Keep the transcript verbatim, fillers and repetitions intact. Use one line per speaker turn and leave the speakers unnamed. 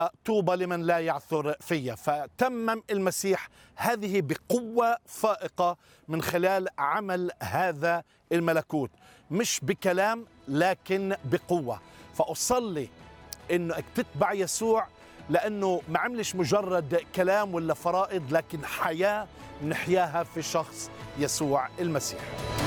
طوبى لمن لا يعثر في. فتمم المسيح هذه بقوة فائقة من خلال عمل هذا الملكوت، مش بكلام لكن بقوة. فأصلي إنك تتبع يسوع، لأنه ما عملش مجرد كلام ولا فرائض، لكن حياة نحياها في شخص يسوع المسيح.